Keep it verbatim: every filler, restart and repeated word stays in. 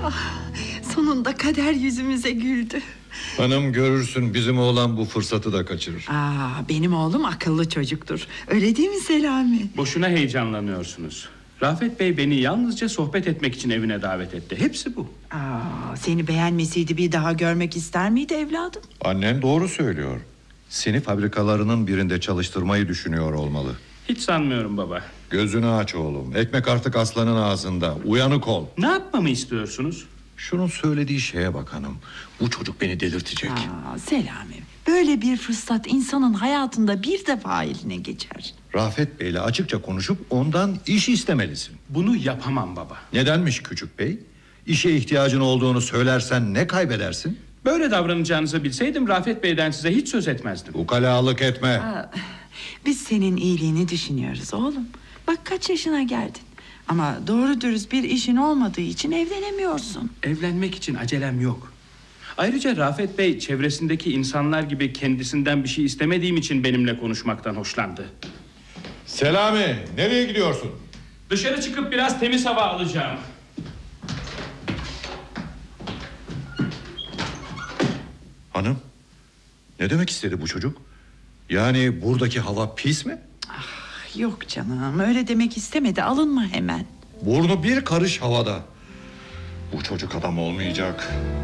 Sonunda kader yüzümüze güldü. Hanım, görürsün bizim oğlan bu fırsatı da kaçırır. Aa, benim oğlum akıllı çocuktur. Öyle değil mi Selami? Boşuna heyecanlanıyorsunuz. Rafet Bey beni yalnızca sohbet etmek için evine davet etti. Hepsi bu. Aa, seni beğenmeseydi bir daha görmek ister miydi evladım? Annen doğru söylüyor. Seni fabrikalarının birinde çalıştırmayı düşünüyor olmalı. Hiç sanmıyorum baba. Gözünü aç oğlum. Ekmek artık aslanın ağzında. Uyanık ol. Ne yapmamı istiyorsunuz? Şunun söylediği şeye bak hanım. Bu çocuk beni delirtecek. Aa, Selami, böyle bir fırsat insanın hayatında bir defa eline geçer. Rafet Bey'le açıkça konuşup ondan iş istemelisin. Bunu yapamam baba. Nedenmiş küçük bey? İşe ihtiyacın olduğunu söylersen ne kaybedersin? Böyle davranacağınızı bilseydim Rafet Bey'den size hiç söz etmezdim. Ukalalık etme. Aa, biz senin iyiliğini düşünüyoruz oğlum. Bak kaç yaşına geldin. Ama doğru dürüst bir işin olmadığı için evlenemiyorsun. Evlenmek için acelem yok. Ayrıca Rafet Bey çevresindeki insanlar gibi kendisinden bir şey istemediğim için benimle konuşmaktan hoşlandı. Selami, nereye gidiyorsun? Dışarı çıkıp biraz temiz hava alacağım. Hanım, ne demek istedi bu çocuk? Yani buradaki hava pis mi? Ah, yok canım, öyle demek istemedi, alınma hemen. Burnu bir karış havada. Bu çocuk adam olmayacak.